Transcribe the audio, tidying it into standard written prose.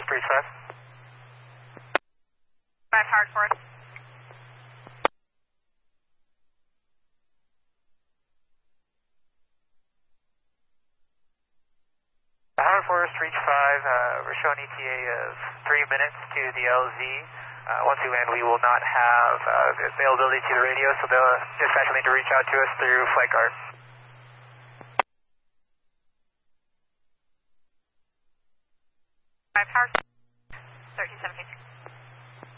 Breeze 5. 5 hard forward. Howard Forest, reach 5, we're showing ETA of 3 minutes to the LZ. Once we land, we will not have availability to the radio, so they'll dispatch will need to reach out to us through flight guard. 5 Howard, 1317.